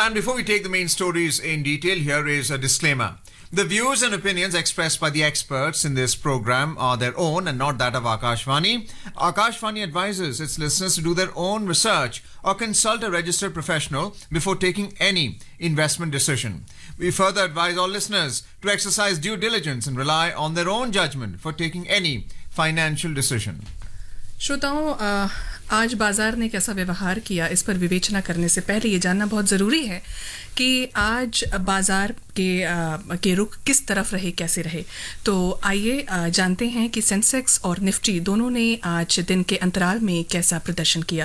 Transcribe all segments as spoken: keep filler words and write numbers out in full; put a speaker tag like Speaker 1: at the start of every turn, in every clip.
Speaker 1: And before we take the main stories in detail, here is a disclaimer. The views and opinions expressed by the experts in this program are their own and not that of Akashvani. Akashvani advises its listeners to do their own research or consult a registered professional before taking any investment decision. We further advise all listeners to exercise due diligence and rely on their own judgment for taking any financial decision.
Speaker 2: श्रोताओं, आज बाजार ने कैसा व्यवहार किया, इस पर विवेचना करने से पहले ये जानना बहुत ज़रूरी है कि आज बाजार के के रुख किस तरफ रहे, कैसे रहे। तो आइए जानते हैं कि सेंसेक्स और निफ्टी दोनों ने आज दिन के अंतराल में कैसा प्रदर्शन किया।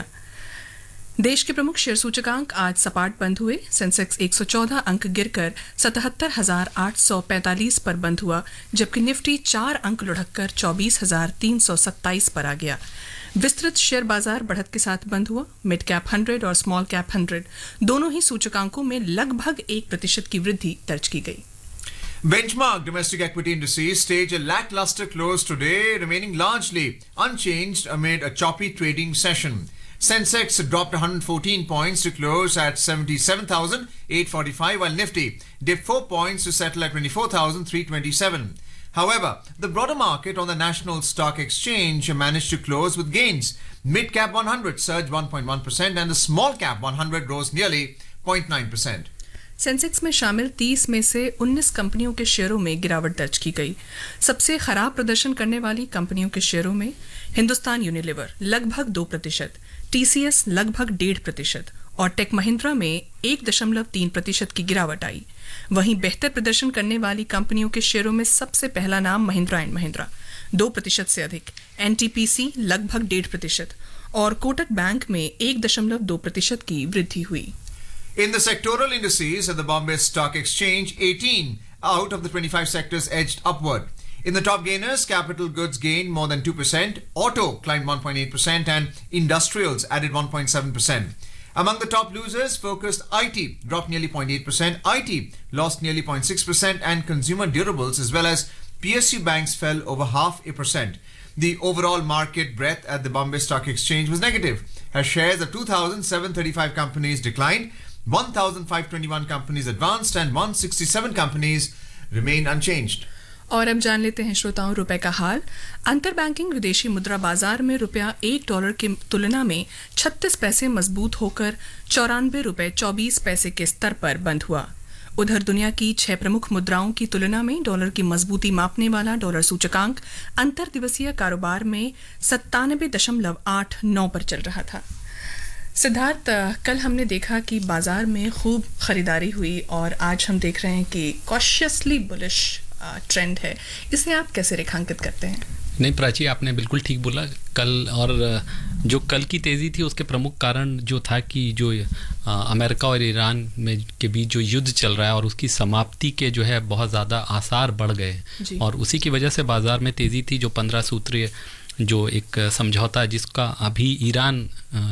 Speaker 2: देश के प्रमुख शेयर सूचकांक आज सपाट बंद हुए। सेंसेक्स एक सौ चौदह अंक गिरकर सतहत्तर हजार आठ सौ पैंतालीस पर बंद हुआ, जबकि निफ्टी चार अंक लुढ़ककर चौबीस हजार तीन सौ सत्ताईस पर आ गया। विस्तृत शेयर बाजार बढ़त के साथ बंद हुआ। मिड कैप हंड्रेड और स्मॉल कैप हंड्रेड दोनों ही सूचकांकों में लगभग एक प्रतिशत की वृद्धि दर्ज की गई।
Speaker 1: Benchmark domestic equity indices staged a lackluster close today, remaining largely unchanged amid a choppy trading session. Sensex dropped one hundred fourteen points to close at seventy-seven thousand eight hundred forty-five, while Nifty dipped four points to settle at twenty-four thousand three hundred twenty-seven. However, the broader market on the National Stock Exchange managed to close with gains. Mid-cap one hundred surged one point one percent and the small-cap one hundred rose nearly zero point nine percent.
Speaker 2: Sensex में शामिल तीस में से उन्नीस कंपनियों के शेयरों में गिरावट दर्ज की गई। सबसे खराब प्रदर्शन करने वाली कंपनियों के शेयरों में हिंदुस्तान यूनिलीवर लगभग दो प्रतिशत, टीसीएस लगभग डेढ़ प्रतिशत और टेक महिंद्रा में एक दशमलव तीन प्रतिशत की गिरावट आई। वहीं बेहतर प्रदर्शन करने वाली कंपनियों के शेयरों में सबसे पहला नाम महिंद्रा एंड महिंद्रा दो प्रतिशत से अधिक, एनटीपीसी लगभग डेढ़ प्रतिशत और कोटक बैंक में एक दशमलव दो प्रतिशत की वृद्धि हुई।
Speaker 1: In the sectoral indices at the Bombay Stock Exchange, eighteen out of the twenty-five sectors edged upward. In the top gainers, capital goods gained more than two percent, auto climbed one point eight percent and industrials added one point seven percent. Among the top losers, focused I T dropped nearly zero point eight percent, I T lost nearly zero point six percent and consumer durables as well as P S U banks fell over half a percent. The overall market breadth at the Bombay Stock Exchange was negative, as shares of two thousand seven hundred thirty-five companies declined, one thousand five hundred twenty-one companies advanced and one hundred sixty-seven companies remained unchanged.
Speaker 2: और अब जान लेते हैं श्रोताओं रुपए का हाल। अंतर banking विदेशी मुद्रा बाजार में रुपया एक डॉलर की तुलना में छत्तीस पैसे मजबूत होकर चौरानवे रुपए चौबीस पैसे के स्तर पर बंद हुआ। उधर दुनिया की छह प्रमुख मुद्राओं की तुलना में डॉलर की मजबूती मापने वाला डॉलर सूचकांक अंतर दिवसीय कारोबार में सत्तानबे दशमलव आठ नौ पर चल रहा था। सिद्धार्थ, कल हमने देखा कि बाजार में खूब खरीदारी हुई और आज हम देख रहे हैं कि कॉशियसली बुलिश ट्रेंड है। इसे आप कैसे रेखांकित करते हैं?
Speaker 3: नहीं प्राची, आपने बिल्कुल ठीक बोला। कल और जो कल की तेज़ी थी उसके प्रमुख कारण जो था कि जो अमेरिका और ईरान में के बीच जो युद्ध चल रहा है और उसकी समाप्ति के जो है बहुत ज़्यादा आसार बढ़ गए और उसी की वजह से बाज़ार में तेज़ी थी। जो पंद्रह सूत्रीय जो एक समझौता है जिसका अभी ईरान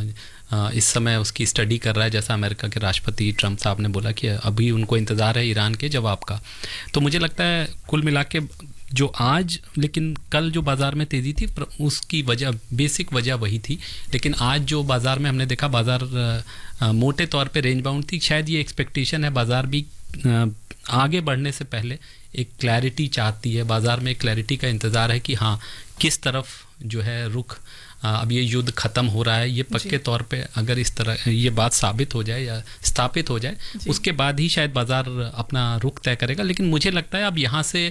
Speaker 3: इस समय उसकी स्टडी कर रहा है, जैसा अमेरिका के राष्ट्रपति ट्रंप साहब ने बोला कि अभी उनको इंतज़ार है ईरान के जवाब का। तो मुझे लगता है कुल मिला के जो आज, लेकिन कल जो बाज़ार में तेज़ी थी उसकी वजह, बेसिक वजह वही थी। लेकिन आज जो बाज़ार में हमने देखा, बाज़ार मोटे तौर पे रेंज बाउंड थी। शायद ये एक्सपेक्टेशन है, बाज़ार भी आ, आगे बढ़ने से पहले एक क्लैरिटी चाहती है, बाज़ार में एक क्लैरिटी का इंतज़ार है कि हाँ किस तरफ जो है रुख अब ये युद्ध ख़त्म हो रहा है। ये पक्के तौर पे अगर इस तरह ये बात साबित हो जाए या स्थापित हो जाए उसके बाद ही शायद बाज़ार अपना रुख तय करेगा। लेकिन मुझे लगता है अब यहाँ से